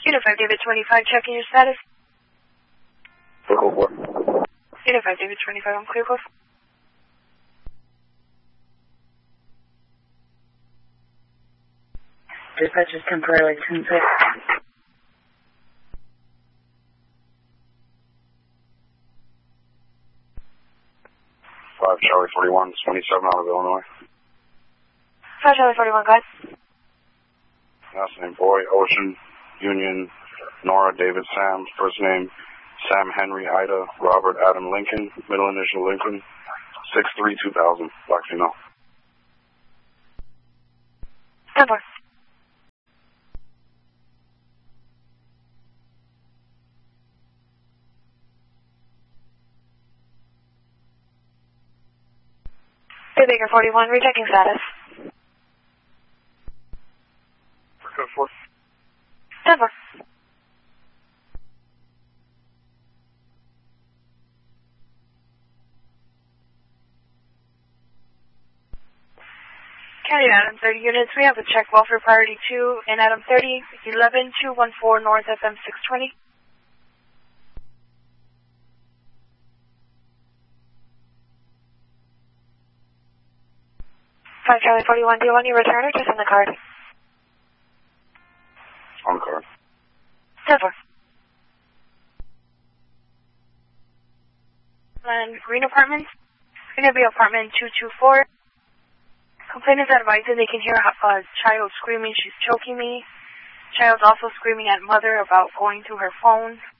Unified David 25, checking your status. Clear code 4. Unified David 25, I'm clear code. Dispatch is temporarily 10-6. 5 Charlie 41, 27 out of Illinois. 5 Charlie 41, guys. Last name Boy, Ocean, Union, Nora, David, Sam. First name Sam Henry, Ida, Robert, Adam, Lincoln. Middle initial Lincoln. 6-3-2000, black female. 10-4. Bay Baker 41, rechecking status. Code 4. 10-4. County Adam 30 units, we have a check welfare priority 2 in Adam 30, 11214 North FM 620. Five Charlie 41, do you want your return or just on the card? On card. 10-4. And Green Apartments, it's going to be apartment 224. Complainants advising they can hear a child screaming, she's choking me. Child's also screaming at mother about going to her phone.